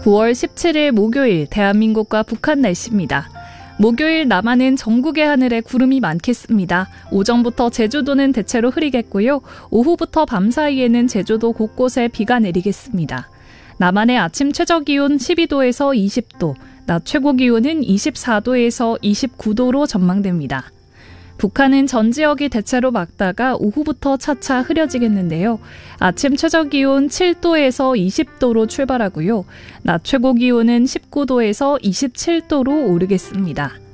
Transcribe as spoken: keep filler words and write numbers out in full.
구월 십칠일 목요일 대한민국과 북한 날씨입니다. 목요일 남한은 전국의 하늘에 구름이 많겠습니다. 오전부터 제주도는 대체로 흐리겠고요. 오후부터 밤 사이에는 제주도 곳곳에 비가 내리겠습니다. 남한의 아침 최저기온 십이도에서 이십도, 낮 최고기온은 이십사도에서 이십구도로 전망됩니다. 북한은 전 지역이 대체로 맑다가 오후부터 차차 흐려지겠는데요. 아침 최저기온 칠도에서 이십도로 출발하고요. 낮 최고기온은 십구도에서 이십칠도로 오르겠습니다.